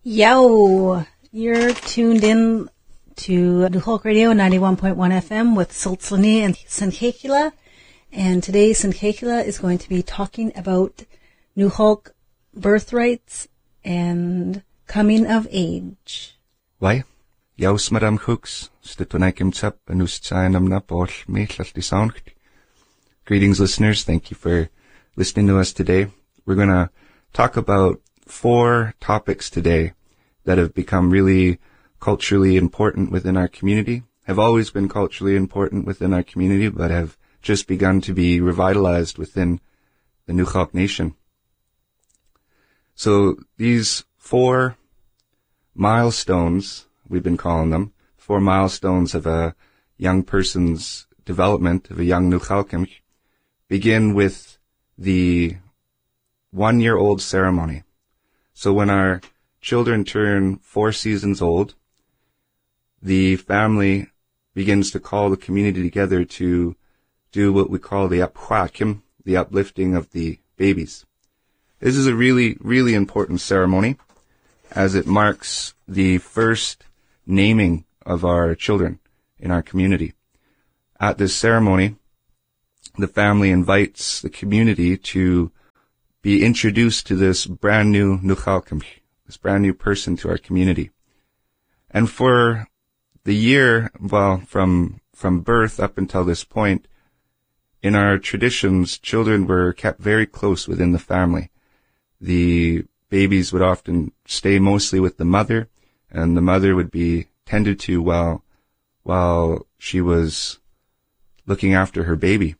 Yo, you're tuned in to New Hulk Radio 91.1 FM with Sultzlani and Senkekila. And today Senkekila is going to be talking about New Hulk birthrights and coming of age. Why? Yaus Madam Hooks, Stitonaikim Tap, and Ustsayanam Napol, Mechlati Sound. Greetings, listeners. Thank you for listening to us today. We're going to talk about 4 topics today that have become really culturally important within our community, have always been culturally important within our community, but have just begun to be revitalized within the New Hulk Nation. So these 4 milestones, we've been calling them, 4 milestones of a young person's development, of a young New Hulkim, begin with the 1-year-old ceremony. So when our children turn 4 seasons old, the family begins to call the community together to do what we call the upwakim, the uplifting of the babies. This is a really, really important ceremony as it marks the first naming of our children in our community. At this ceremony, the family invites the community to be introduced to this brand new Nuchalkim, this brand new person to our community. And for the year, well, from birth up until this point, in our traditions, children were kept very close within the family. The babies would often stay mostly with the mother, and the mother would be tended to while she was looking after her baby.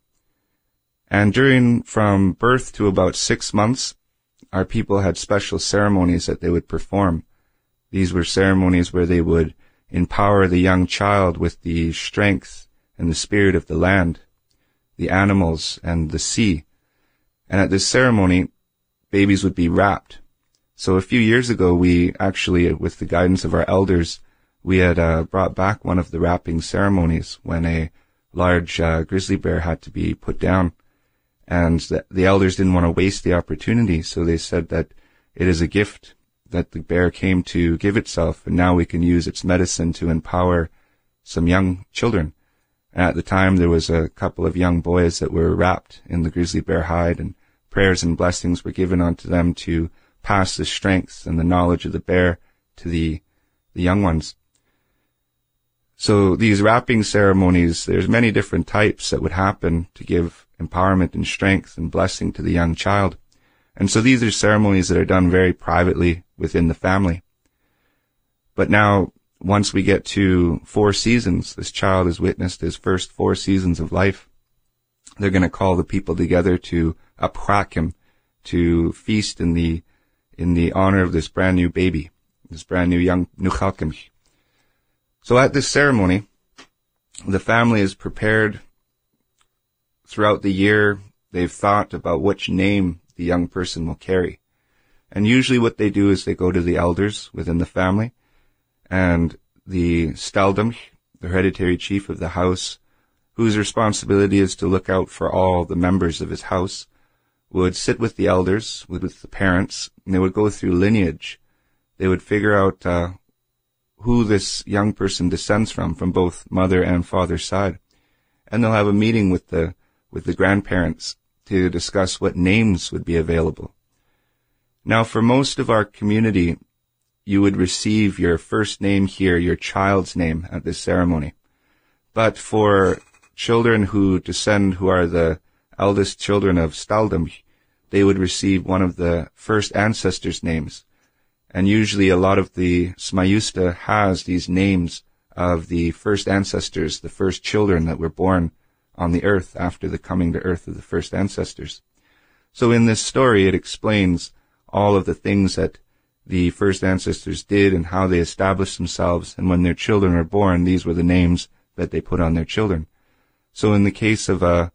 And from birth to about 6 months, our people had special ceremonies that they would perform. These were ceremonies where they would empower the young child with the strength and the spirit of the land, the animals, and the sea. And at this ceremony, babies would be wrapped. So a few years ago, we actually, with the guidance of our elders, we had brought back one of the wrapping ceremonies when a large grizzly bear had to be put down. And the elders didn't want to waste the opportunity, so they said that it is a gift that the bear came to give itself, and now we can use its medicine to empower some young children. And at the time, there was a couple of young boys that were wrapped in the grizzly bear hide, and prayers and blessings were given unto them to pass the strength and the knowledge of the bear to the young ones. So these wrapping ceremonies, there's many different types that would happen to give empowerment and strength and blessing to the young child. And so these are ceremonies that are done very privately within the family. But now, once we get to 4 seasons, this child has witnessed his first 4 seasons of life. They're going to call the people together to upwakim, to feast in the honor of this brand new baby, this brand new young Nuchalkim. So at this ceremony, the family is prepared. Throughout the year, they've thought about which name the young person will carry. And usually what they do is they go to the elders within the family, and the staldam, the hereditary chief of the house, whose responsibility is to look out for all the members of his house, would sit with the elders, with the parents, and they would go through lineage. They would figure out who this young person descends from both mother and father's side. And they'll have a meeting with the grandparents to discuss what names would be available. Now, for most of our community, you would receive your first name here, your child's name, at this ceremony. But for children who are the eldest children of Staldam, they would receive one of the first ancestors' names. And usually a lot of the Smayusta has these names of the first ancestors, the first children that were born on the earth after the coming to earth of the first ancestors. So in this story, it explains all of the things that the first ancestors did and how they established themselves. And when their children are born, these were the names that they put on their children. So in the case of a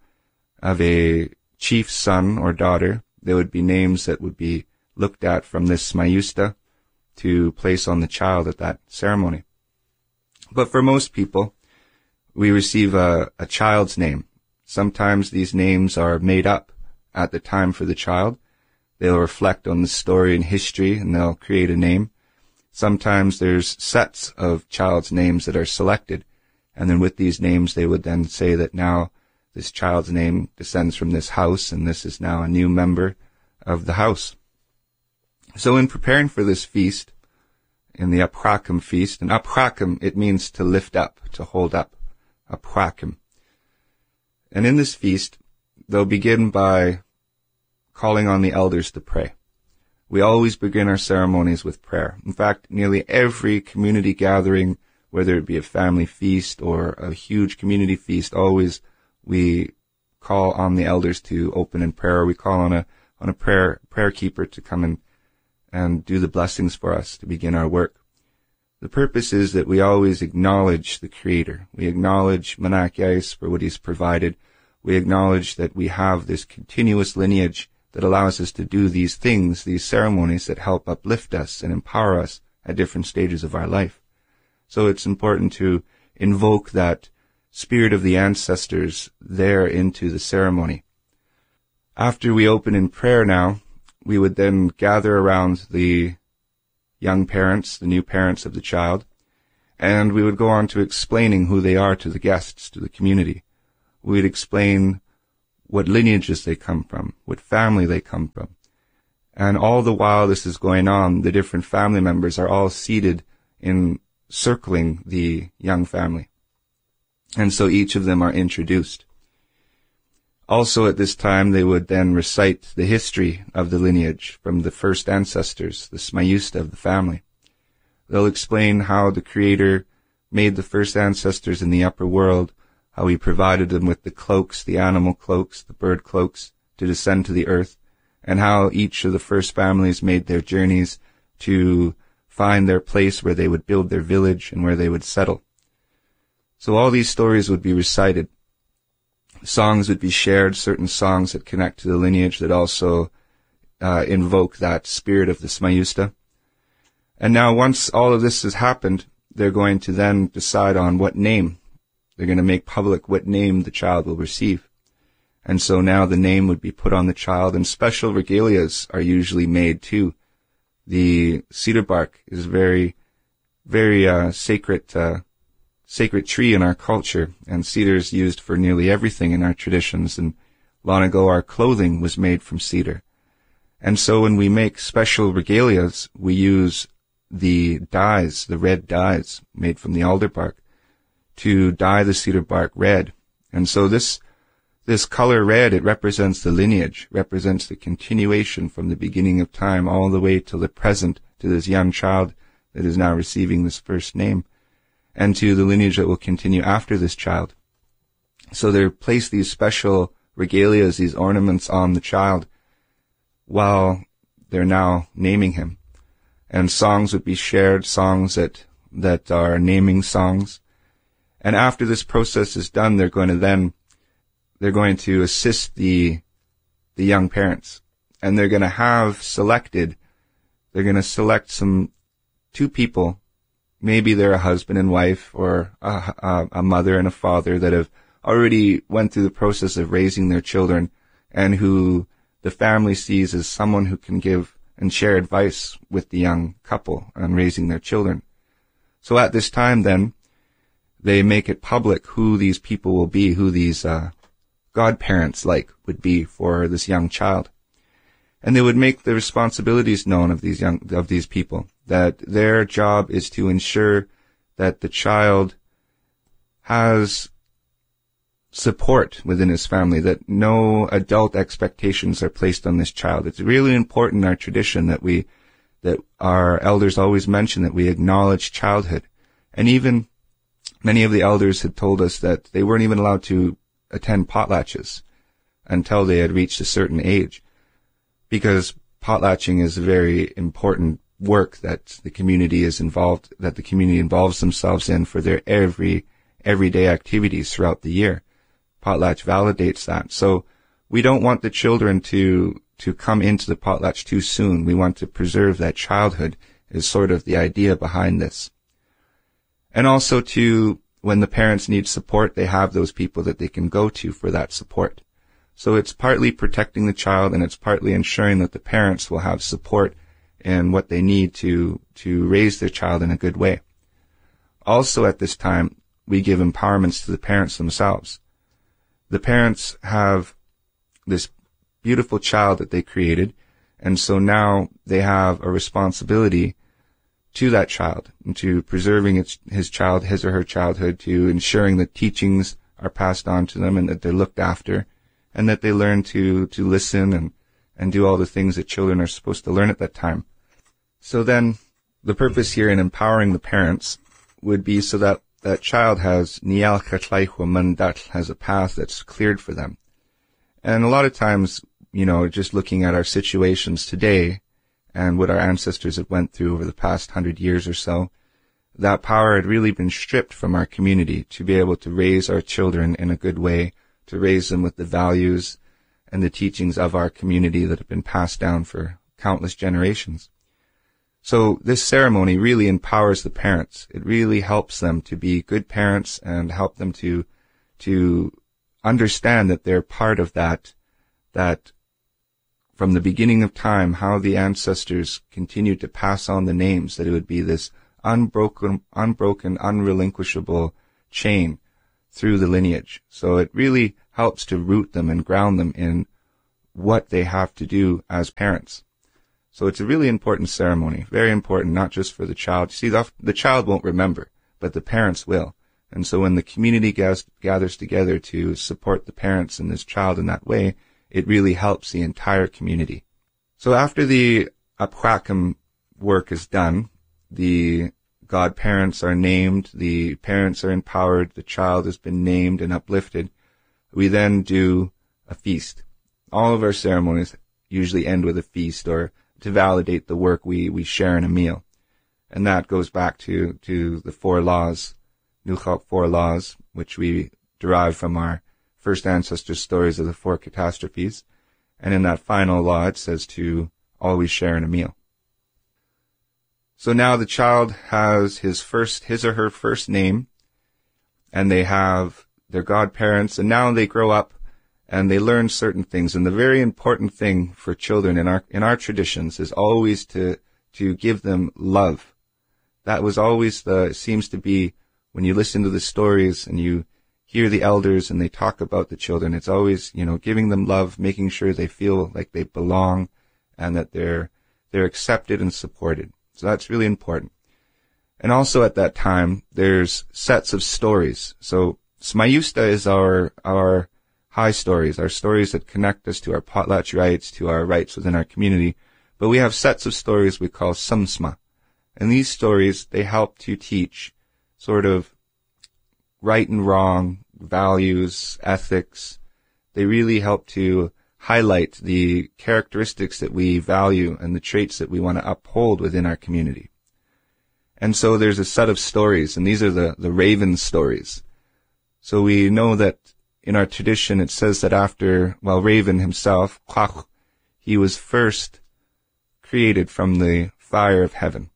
chief's son or daughter, there would be names that would be looked at from this Smayusta to place on the child at that ceremony. But for most people, we receive a child's name. Sometimes these names are made up at the time for the child. They'll reflect on the story and history, and they'll create a name. Sometimes there's sets of child's names that are selected, and then with these names they would then say that now this child's name descends from this house, and this is now a new member of the house. So in preparing for this feast, in the Aprakam feast, and Aprakam, it means to lift up, to hold up, Aprakam. And in this feast, they'll begin by calling on the elders to pray. We always begin our ceremonies with prayer. In fact, nearly every community gathering, whether it be a family feast or a huge community feast, always we call on the elders to open in prayer. We call on a prayer keeper to come in and do the blessings for us to begin our work. The purpose is that we always acknowledge the Creator. We acknowledge Manak Yais for what He's provided. We acknowledge that we have this continuous lineage that allows us to do these things, these ceremonies that help uplift us and empower us at different stages of our life. So it's important to invoke that spirit of the ancestors there into the ceremony. After we open in prayer now, we would then gather around the young parents, the new parents of the child, and we would go on to explaining who they are to the guests, to the community. We would explain what lineages they come from, what family they come from. And all the while this is going on, the different family members are all seated in circling the young family. And so each of them are introduced. Also at this time, they would then recite the history of the lineage from the first ancestors, the Smayusta of the family. They'll explain how the Creator made the first ancestors in the upper world, how He provided them with the cloaks, the animal cloaks, the bird cloaks, to descend to the earth, and how each of the first families made their journeys to find their place where they would build their village and where they would settle. So all these stories would be recited. Songs would be shared, certain songs that connect to the lineage that also invoke that spirit of the Smayusta. And now once all of this has happened, they're going to then decide on what name. They're going to make public what name the child will receive. And so now the name would be put on the child, and special regalias are usually made too. The cedar bark is very, very sacred tree in our culture, and cedar is used for nearly everything in our traditions, and long ago our clothing was made from cedar. And so when we make special regalias, we use the dyes, the red dyes made from the alder bark, to dye the cedar bark red. And so this color red, it represents the lineage, represents the continuation from the beginning of time all the way till the present, to this young child that is now receiving this first name, and to the lineage that will continue after this child. So they place these special regalias, these ornaments on the child while they're now naming him. And songs would be shared, songs that are naming songs. And after this process is done, they're going to assist the young parents. And they're going to select two people. Maybe they're a husband and wife, or a mother and a father that have already went through the process of raising their children, and who the family sees as someone who can give and share advice with the young couple on raising their children. So at this time then, they make it public who these people will be, who these godparents would be for this young child. And they would make the responsibilities known of these people, that their job is to ensure that the child has support within his family, that no adult expectations are placed on this child. It's really important in our tradition that our elders always mention that we acknowledge childhood. And even many of the elders had told us that they weren't even allowed to attend potlatches until they had reached a certain age, because potlatching is a very important work that the community involves themselves in for their everyday activities throughout the year. Potlatch validates that. So we don't want the children to come into the potlatch too soon. We want to preserve that childhood, is sort of the idea behind this. And also when the parents need support, they have those people that they can go to for that support. So it's partly protecting the child, and it's partly ensuring that the parents will have support and what they need to raise their child in a good way. Also at this time, we give empowerments to the parents themselves. The parents have this beautiful child that they created, and so now they have a responsibility to that child, and to preserving his or her childhood, to ensuring that teachings are passed on to them and that they're looked after, and that they learn to listen and do all the things that children are supposed to learn at that time. So then, the purpose here in empowering the parents would be so that that child has nial chatlaihu mandat, has a path that's cleared for them. And a lot of times, just looking at our situations today and what our ancestors had went through over the past 100 years or so, that power had really been stripped from our community to be able to raise our children in a good way, to raise them with the values and the teachings of our community that have been passed down for countless generations. So this ceremony really empowers the parents. It really helps them to be good parents and help them to understand that they're part of that from the beginning of time, how the ancestors continued to pass on the names, that it would be this unbroken, unrelinquishable chain through the lineage. So it really helps to root them and ground them in what they have to do as parents. So it's a really important ceremony, very important, not just for the child. You see, the child won't remember, but the parents will. And so when the community gathers together to support the parents and this child in that way, it really helps the entire community. So after the Aprakam work is done, the godparents are named, the parents are empowered, the child has been named and uplifted. We then do a feast. All of our ceremonies usually end with a feast, or to validate the work we share in a meal. And that goes back to the 4 laws, Nukhalk 4 laws, which we derive from our first ancestors' stories of the 4 catastrophes. And in that final law, it says to always share in a meal. So now the child has his or her first name, and they have their godparents, and now they grow up and they learn certain things. And the very important thing for children in our traditions is always to give them love. That was always seems to be, when you listen to the stories and you hear the elders and they talk about the children, it's always, giving them love, making sure they feel like they belong and that they're accepted and supported. So that's really important. And also at that time, there's sets of stories. So Smayusta is our high stories, our stories that connect us to our potlatch rights, to our rights within our community. But we have sets of stories we call Samsma. And these stories, they help to teach sort of right and wrong, values, ethics. They really help to highlight the characteristics that we value and the traits that we want to uphold within our community. And so there's a set of stories, and these are the raven stories. So we know that in our tradition it says that Raven himself, Kwach, he was first created from the fire of heaven.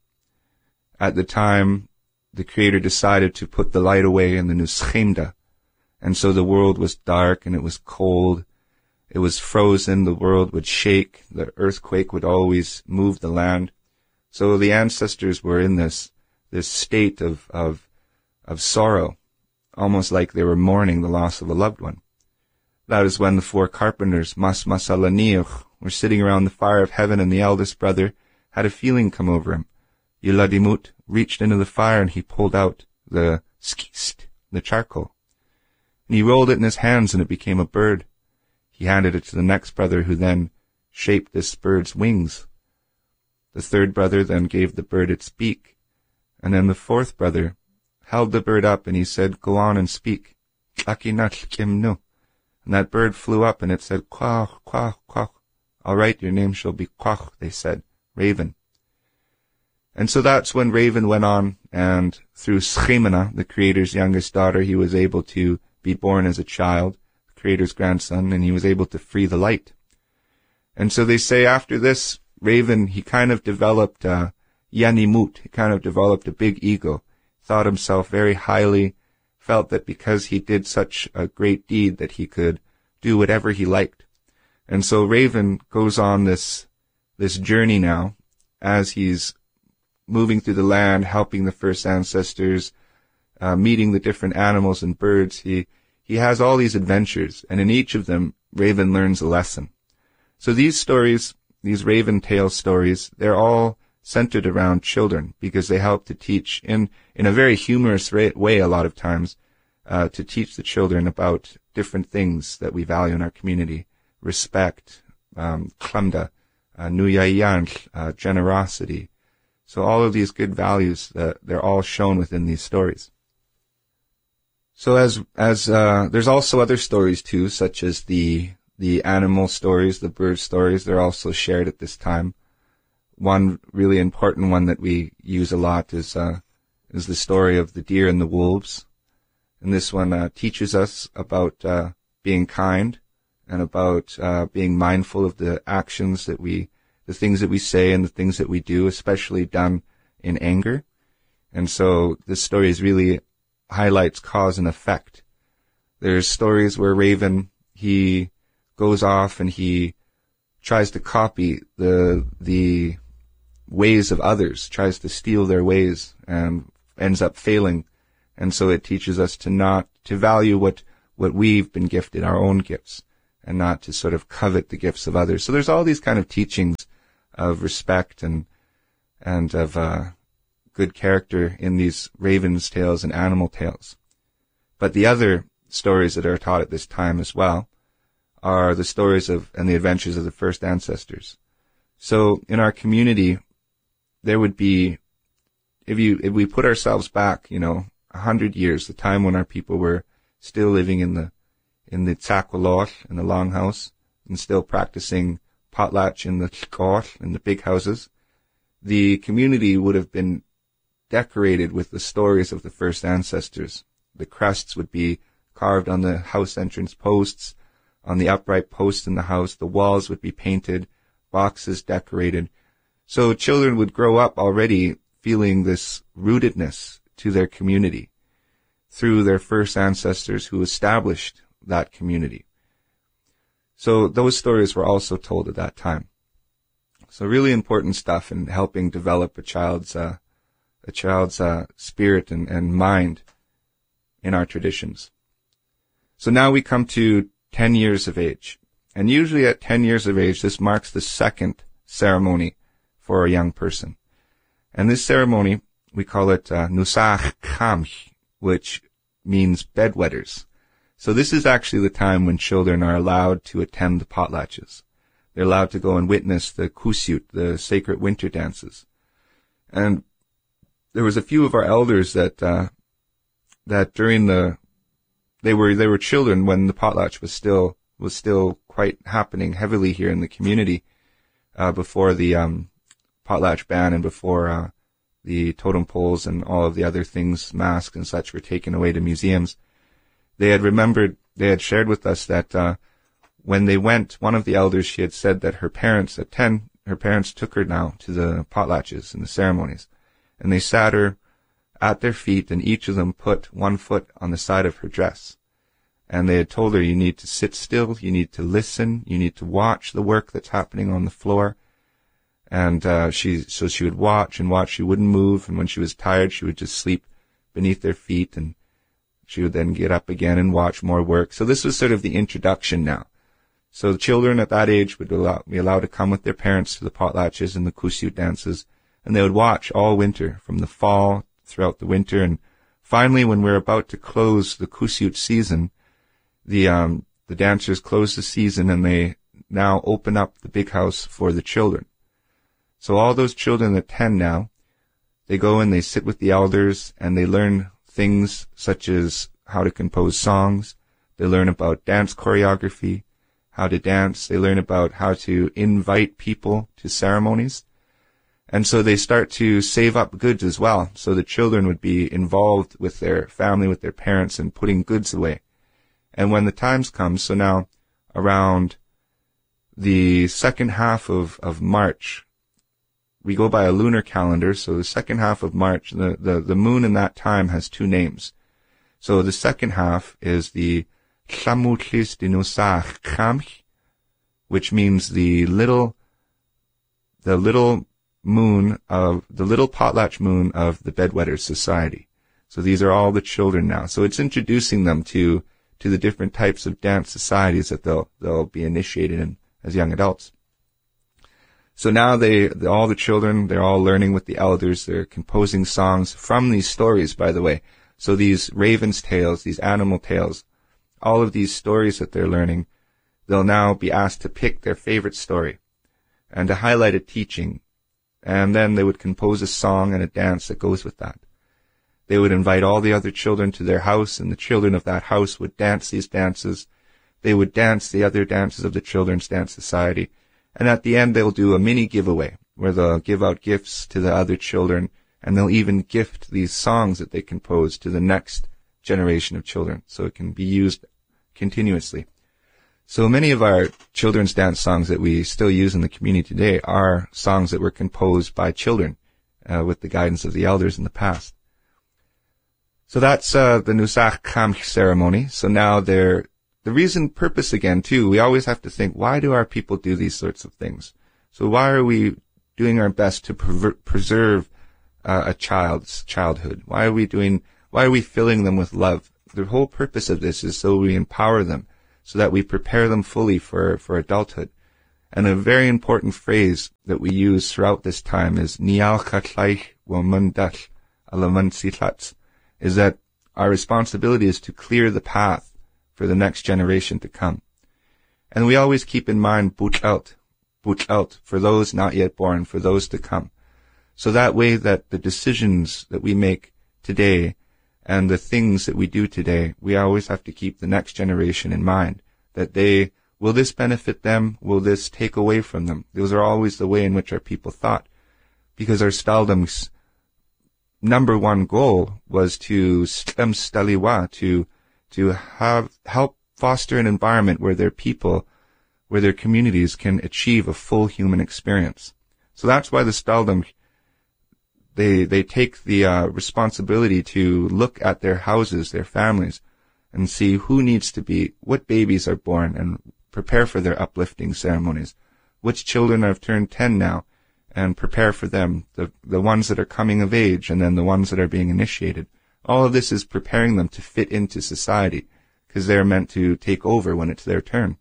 At the time, the Creator decided to put the light away in the Nuschemda, and so the world was dark and it was cold. It was frozen, the world would shake, the earthquake would always move the land. So the ancestors were in this state of sorrow, almost like they were mourning the loss of a loved one. That is when the 4 carpenters, Mas Masalaniuch, were sitting around the fire of heaven, and the eldest brother had a feeling come over him. Yuladimut reached into the fire and he pulled out the skist, the charcoal. And he rolled it in his hands and it became a bird. He handed it to the next brother, who then shaped this bird's wings. The 3rd brother then gave the bird its beak. And then the 4th brother held the bird up and he said, "Go on and speak." And that bird flew up and it said, "Kwach, kwach, kwach." "All right, your name shall be Kwach," they said, Raven. And so that's when Raven went on, and through Schemena, the Creator's youngest daughter, he was able to be born as a child, the Creator's grandson, and he was able to free the light. And so they say after this, Raven, he kind of developed Yanimut, he kind of developed a big ego, thought himself very highly, felt that because he did such a great deed that he could do whatever he liked. And so Raven goes on this journey now, as he's moving through the land, helping the first ancestors, meeting the different animals and birds. He has all these adventures, and in each of them, Raven learns a lesson. So these stories, these Raven tale stories, they're all centered around children because they help to teach in a very humorous way a lot of times, to teach the children about different things that we value in our community. Respect, klamda, nuyayank, generosity. So all of these good values, they're all shown within these stories. So as there's also other stories too, such as the animal stories, the bird stories, they're also shared at this time. One really important one that we use a lot is the story of the deer and the wolves. And this one teaches us about being kind and about being mindful of the actions the things that we say and the things that we do, especially done in anger. And so this story really highlights cause and effect. There's stories where Raven, he goes off and he tries to copy the ways of others, tries to steal their ways, and ends up failing. And so it teaches us to value what we've been gifted, our own gifts, and not to sort of covet the gifts of others. So there's all these kind of teachings of respect and of good character in these Raven's tales and animal tales. But the other stories that are taught at this time as well are the stories of and the adventures of the first ancestors. So in our community, there would be, if we put ourselves back, 100 years, the time when our people were still living in the tsakwalot, in the longhouse, and still practicing potlatch in the chikot, in the big houses, the community would have been decorated with the stories of the first ancestors. The crests would be carved on the house entrance posts, on the upright posts in the house. The walls would be painted, boxes decorated. So children would grow up already feeling this rootedness to their community through their first ancestors who established that community. So those stories were also told at that time. So really important stuff in helping develop a child's spirit and mind in our traditions. So now we come to 10 years of age. And usually at 10 years of age, this marks the second ceremony for a young person. And this ceremony, we call it Nusach Chamch, which means bedwetters. So this is actually the time when children are allowed to attend the potlatches. They're allowed to go and witness the kusyut, the sacred winter dances. And there was a few of our elders that during they were children when the potlatch was still quite happening heavily here in the community, before the potlatch ban and before the totem poles and all of the other things, masks and such, were taken away to museums. They had shared with us that when they went, one of the elders, she had said that her parents took her now to the potlatches and the ceremonies, and they sat her at their feet, and each of them put one foot on the side of her dress. And they had told her, you need to sit still, you need to listen, you need to watch the work that's happening on the floor. And she would watch and watch, she wouldn't move, and when she was tired, she would just sleep beneath their feet, and she would then get up again and watch more work. So this was sort of the introduction now. So the children at that age would be allowed to come with their parents to the potlatches and the kusyut dances, and they would watch all winter, from the fall throughout the winter. And finally, when we're about to close the kusyut season, the dancers close the season, and they now open up the big house for the children. So all those children at 10 now, they go and they sit with the elders, and they learn things such as how to compose songs. They learn about dance choreography, how to dance. They learn about how to invite people to ceremonies. And so they start to save up goods as well. So the children would be involved with their family, with their parents, and putting goods away. And when the times come, so now around the second half of March, we go by a lunar calendar, so the second half of March, the moon in that time has two names. So the second half is the Chamutlis de Nusach Chamch, which means the little moon of the little potlatch moon of the Bedwetters Society. So these are all the children now. So it's introducing them to the different types of dance societies that they'll be initiated in as young adults. So now all the children, they're all learning with the elders. They're composing songs from these stories, by the way. So these ravens' tales, these animal tales, all of these stories that they're learning, they'll now be asked to pick their favorite story and to highlight a teaching. And then they would compose a song and a dance that goes with that. They would invite all the other children to their house, and the children of that house would dance these dances. They would dance the other dances of the Children's Dance Society. And at the end, they'll do a mini giveaway where they'll give out gifts to the other children, and they'll even gift these songs that they compose to the next generation of children, so it can be used continuously. So many of our children's dance songs that we still use in the community today are songs that were composed by children with the guidance of the elders in the past. So that's the Nusach Kamch ceremony. So now the purpose again too, we always have to think, why do our people do these sorts of things? So why are we doing our best to preserve a child's childhood? Why are we filling them with love? The whole purpose of this is so we empower them, so that we prepare them fully for adulthood. And a very important phrase that we use throughout this time is Nial Chatlaich Wamundach Alamansitlats, is that our responsibility is to clear the path for the next generation to come. And we always keep in mind Buch out, for those not yet born, for those to come. So that way that the decisions that we make today and the things that we do today, we always have to keep the next generation in mind, that will this benefit them? Will this take away from them? Those are always the way in which our people thought, because our Staldum's number one goal was to help foster an environment where their people, where their communities can achieve a full human experience. So that's why the Staldum, they take the responsibility to look at their houses, their families, and see what babies are born, and prepare for their uplifting ceremonies. Which children have turned 10 now, and prepare for them, the ones that are coming of age, and then the ones that are being initiated. All of this is preparing them to fit into society, because they're meant to take over when it's their turn.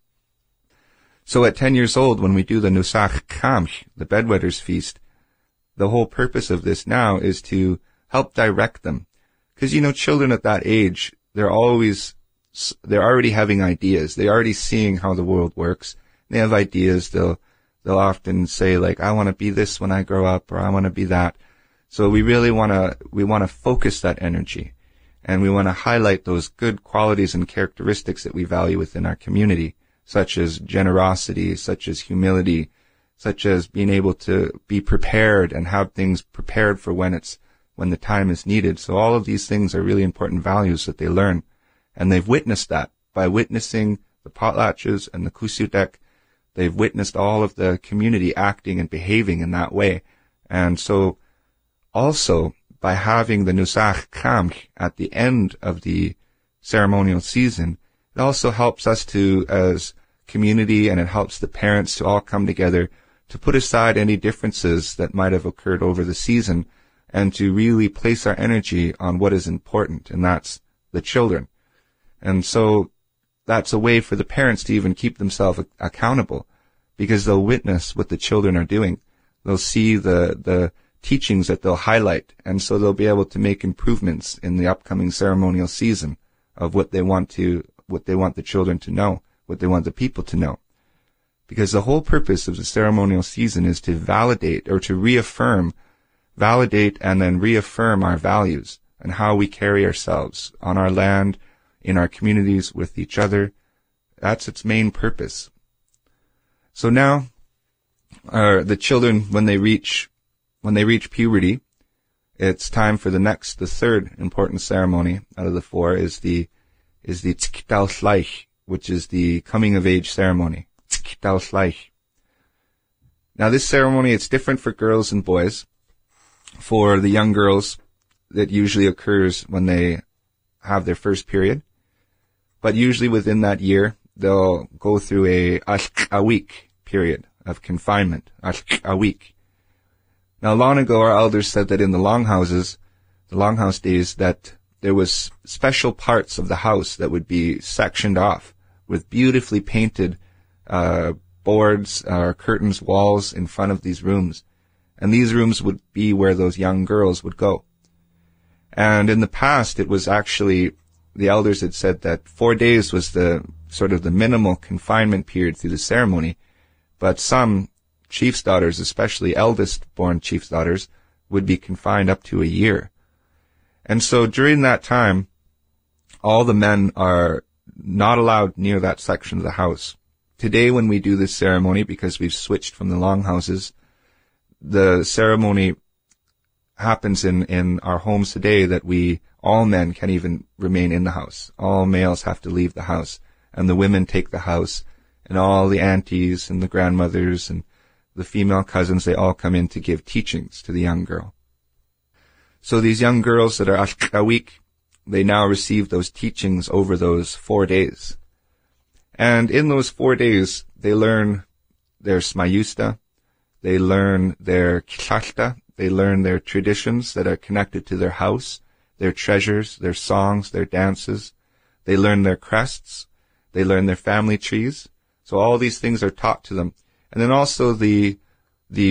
So at 10 years old, when we do the Nusach Kamch, the Bedwetters Feast, the whole purpose of this now is to help direct them. Because, children at that age, they're already having ideas. They're already seeing how the world works. They have ideas. They'll often say, like, I want to be this when I grow up, or I want to be that. So we really want to focus that energy, and we want to highlight those good qualities and characteristics that we value within our community, such as generosity, such as humility, such as being able to be prepared and have things prepared for when the time is needed. So all of these things are really important values that they learn. And they've witnessed that by witnessing the potlatches and the Kusudek. They've witnessed all of the community acting and behaving in that way. And so also by having the Nusach Kamch at the end of the ceremonial season, it also helps us to, as community, and it helps the parents to all come together to put aside any differences that might have occurred over the season, and to really place our energy on what is important, and that's the children. And so that's a way for the parents to even keep themselves accountable, because they'll witness what the children are doing. They'll see the teachings that they'll highlight, and so they'll be able to make improvements in the upcoming ceremonial season of what they want the children to know, what they want the people to know. Because the whole purpose of the ceremonial season is to validate and then reaffirm our values and how we carry ourselves on our land, in our communities, with each other. That's its main purpose. So now, the children, when they reach puberty, it's time for the third important ceremony out of the four is the Tzk'tal, which is the coming of age ceremony. Tzk'tal. Now this ceremony, it's different for girls and boys. For the young girls, that usually occurs when they have their first period. But usually within that year, they'll go through a week period of confinement. A week. Now, long ago, our elders said that in the longhouse days, that there was special parts of the house that would be sectioned off with beautifully painted boards or curtains, walls in front of these rooms. And these rooms would be where those young girls would go. And in the past, it was actually, the elders had said that 4 days was the sort of the minimal confinement period through the ceremony. But some chief's daughters, especially eldest-born chief's daughters, would be confined up to a year. And so during that time, all the men are not allowed near that section of the house. Today, when we do this ceremony, because we've switched from the longhouses, the ceremony happens in our homes today that all men can't even remain in the house. All males have to leave the house, and the women take the house, and all the aunties and the grandmothers and the female cousins, they all come in to give teachings to the young girl. So these young girls that are ashkawik, they now receive those teachings over those 4 days. And in those 4 days, they learn their smayusta, they learn their kishashta, they learn their traditions that are connected to their house, their treasures, their songs, their dances. They learn their crests, they learn their family trees. So all these things are taught to them. And then also the